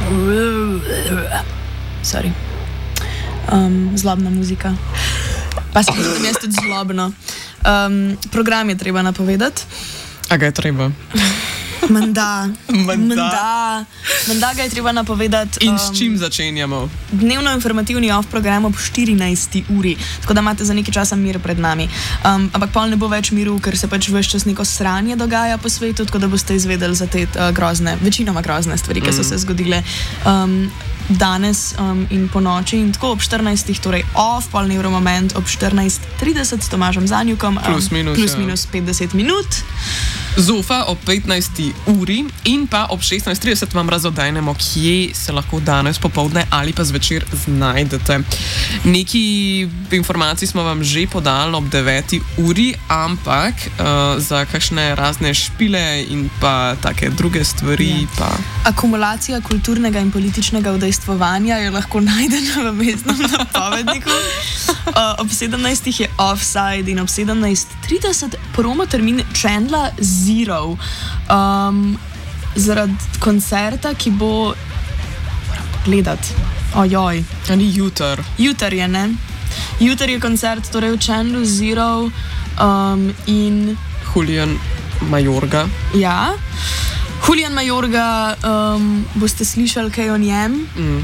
Sorry. Zlobna muzika. Pa se počutim jaz tudi zlobno. Program je treba napovedati. A ga je treba? Menda ga je treba napovedati. In s čim začenjamo? Dnevno informativni off program ob 14. uri, tako da imate za nekaj časa mir pred nami. Ampak pol ne bo več miru, ker se pač ves čas neko sranje dogaja po svetu, tako da boste izvedeli za te večinoma grozne stvari, ki so se zgodile danes in po noči. In tako ob 14. torej off, polni Euromoment ob 14:30 s Tomažem Zanjukom. Plus minus 50 minut. Zofa ob 15. uri in pa ob 16:30 vam razodajnemo, kje se lahko danes popoldne ali pa zvečer znajdete. Nekaj informacij smo vam že podali ob 9. uri, ampak za kakšne razne špile in pa take druge stvari pa... Akumulacija kulturnega in političnega udejstvovanja je lahko najdena v mestnem napovedniku. Ob 17. je Offside in ob 17:30 promo termin Chandler Zero. Zaradi koncerta, ki bo... Moram pogledati. Ojoj. Ni jutr. Jutr je, ne? Jutr je koncert, torej v Chandler Zero in... Julian Majorga. Ja. Julian Majorga, boste slišali kaj o njem?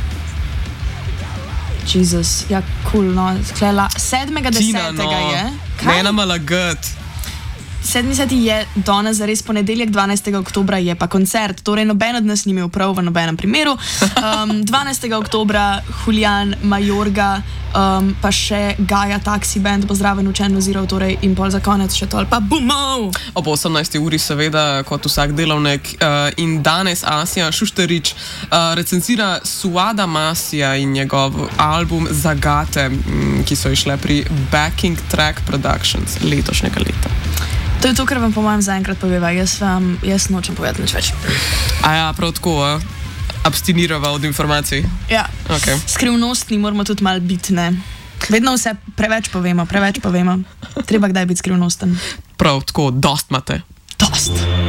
Jezus, ja, cool, no. 7.10. je. Mena malagat. 7. je danes zares ponedeljek, 12. oktobra je pa koncert, torej noben od nas ni imel prav v nobenem primeru. 12. oktobra Julian Majorga, pa še Gaja Taxi Band bo zraven v Chandler Zero, torej in pol za konec še tol, pa bumov! Ob 18. uri seveda, kot vsak delavnik, in danes Asja Šušterič recenzira Suada Masija in njegov album Zagate, ki so išle pri Backing Track Productions letošnjega leta. To je to, kar vam po mojem zaenkrat poveva. Jaz nočem povedati nič več. Aja, prav tako, abstinirava od informacij. Ja, okay. Skrivnostni moramo tudi malo biti, ne? Vedno vse preveč povemo. Treba kdaj biti skrivnosten. Prav tako, dost imate. Dost.